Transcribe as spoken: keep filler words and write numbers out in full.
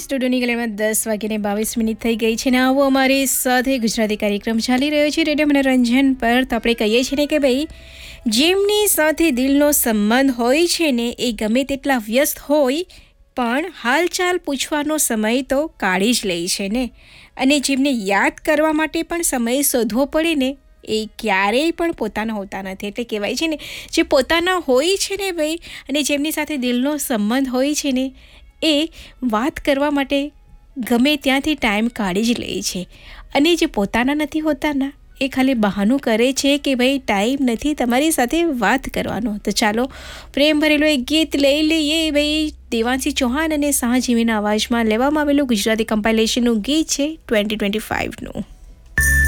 સ્ટુડિયોની ગલીમાં દસ વાગ્યાને બાવીસ મિનિટ થઈ ગઈ છે ને આવો અમારી સાથે ગુજરાતી કાર્યક્રમ ચાલી રહ્યો છે રેડિયો મનોરંજન પર. તો આપણે કહીએ છીએ ને કે ભાઈ જેમની સાથે દિલનો સંબંધ હોય છે ને એ ગમે તેટલા વ્યસ્ત હોય પણ હાલચાલ પૂછવાનો સમય તો કાઢી જ લે છે ને. અને જેમને યાદ કરવા માટે પણ સમય શોધવો પડે ને એ ક્યારેય પણ પોતાના હોતા નથી. એટલે કહેવાય છે ને જે પોતાના હોય છે ને ભાઈ અને જેમની સાથે દિલનો સંબંધ હોય છે ને એ વાત કરવા માટે ગમે ત્યાંથી ટાઈમ કાઢી જ લે છે. અને જે પોતાના નથી હોતાના એ ખાલી બહાનું કરે છે કે ભાઈ ટાઈમ નથી તમારી સાથે વાત કરવાનો. તો ચાલો પ્રેમ ભરેલું એક ગીત લઈ લઈએ ભાઈ. દેવાંશી ચૌહાણ અને શાહજીવીના અવાજમાં લેવામાં આવેલું ગુજરાતી કમ્પાઇલેશનનું ગીત છે ટ્વેન્ટી ટ્વેન્ટી ફાઇવનું.